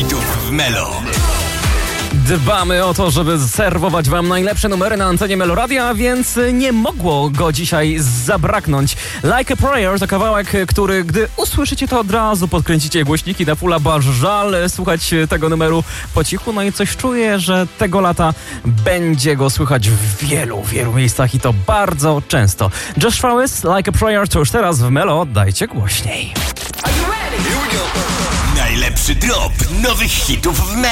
hitów w Melo. Dbamy o to, żeby serwować wam najlepsze numery na antenie Meloradia, więc nie mogło go dzisiaj zabraknąć. Like a Prayer to kawałek, który gdy usłyszycie, to od razu podkręcicie głośniki na fulla, bo aż żal słuchać tego numeru po cichu. No i coś czuję, że tego lata będzie go słychać w wielu miejscach i to bardzo często. Josh Travis, Like a Prayer to już teraz w Melo, dajcie głośniej. Najlepszy drop nowych hitów w Melo.